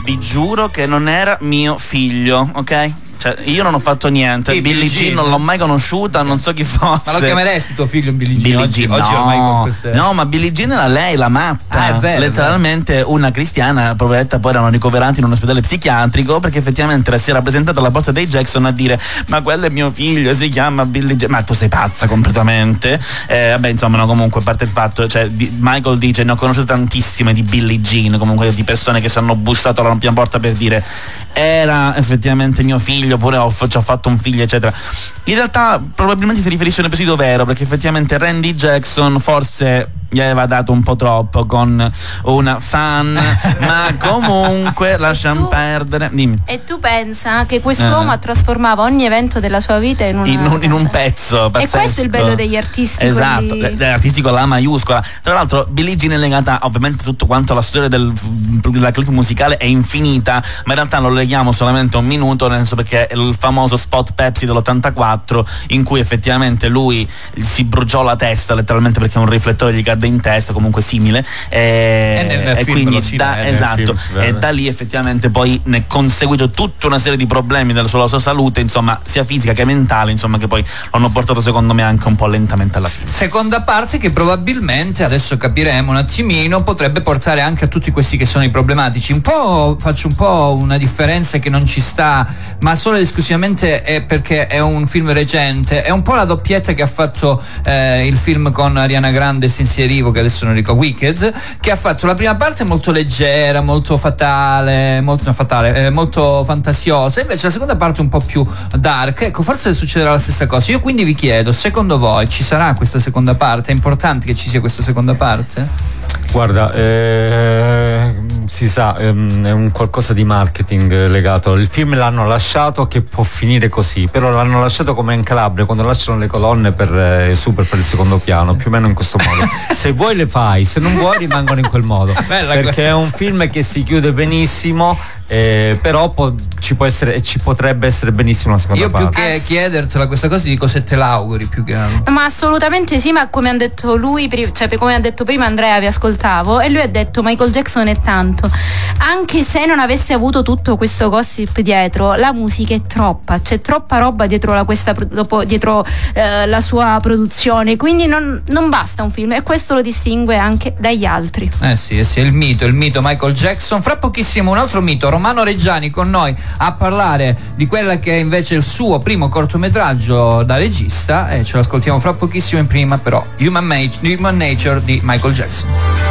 vi giuro che non era mio figlio, ok? Cioè, io non ho fatto niente. Sì, Billie Jean non l'ho mai conosciuta, non so chi fosse. Ma lo chiameresti tuo figlio Billie Jean? Billie Jean, oggi ormai con queste... No, ma Billie Jean era lei, la matta. È vero, letteralmente una cristiana, poveretta, poi erano ricoverati in un ospedale psichiatrico perché effettivamente si era presentata alla porta dei Jackson a dire: ma quello è mio figlio, si chiama Billie Jean. Ma tu sei pazza completamente. Vabbè, insomma, no, comunque, a parte il fatto, cioè, Michael dice: ne ho conosciuto tantissime di Billie Jean, comunque di persone che si hanno bussato alla mia porta per dire era effettivamente mio figlio, oppure ci ho fatto un figlio, eccetera. In realtà probabilmente si riferisce a un episodio vero, perché effettivamente Randy Jackson forse gli aveva dato un po' troppo con una fan, ma comunque lasciamo perdere. Dimmi. E tu pensa che quest'uomo trasformava ogni evento della sua vita in un pezzo pazzesco. E questo è il bello degli artisti. Esatto, degli artisti con la maiuscola. Tra l'altro Billie Jean è legata, ovviamente tutto quanto la storia della clip musicale è infinita, ma in realtà lo leghiamo solamente un minuto, nel senso perché è il famoso spot Pepsi dell'84 in cui effettivamente lui si bruciò la testa letteralmente perché un riflettore gli cadde in testa, comunque simile, e quindi da lì effettivamente poi ne conseguito tutta una serie di problemi sulla sua salute, insomma, sia fisica che mentale, insomma, che poi l'hanno portato secondo me anche un po' lentamente alla fine. Seconda parte che probabilmente, adesso capiremo un attimino, potrebbe portare anche a tutti questi che sono i problematici. Faccio un po' una differenza che non ci sta, ma solo ed esclusivamente è perché è un film recente, è un po' la doppietta che ha fatto il film con Ariana Grande senza Rivo, che adesso non ricordo, Wicked, che ha fatto la prima parte molto leggera, molto molto fantasiosa, invece la seconda parte un po' più dark. Ecco, forse succederà la stessa cosa. Io quindi vi chiedo, secondo voi ci sarà questa seconda parte? È importante che ci sia questa seconda parte? Guarda, si sa, è un qualcosa di marketing legato. Il film l'hanno lasciato che può finire così, però l'hanno lasciato come in Calabria, quando lasciano le colonne per il secondo piano, più o meno in questo modo. Se vuoi le fai, se non vuoi rimangono in quel modo. Perché è un film che si chiude benissimo, però ci potrebbe essere benissimo una seconda parte. Io più che chiedertela questa cosa, dico se te l'auguri più che altro. Ma assolutamente sì, ma come ha detto lui, cioè come ha detto prima Andrea, vi ascoltavo e lui ha detto Michael Jackson è tanto, anche se non avesse avuto tutto questo gossip dietro, la musica è troppa, c'è troppa roba dietro la sua produzione, quindi non basta un film, e questo lo distingue anche dagli altri. Sì, è il mito Michael Jackson. Fra pochissimo un altro mito, Romano Reggiani con noi a parlare di quella che è invece il suo primo cortometraggio da regista, e ce lo ascoltiamo fra pochissimo. In prima però Human Nature di Michael Jackson.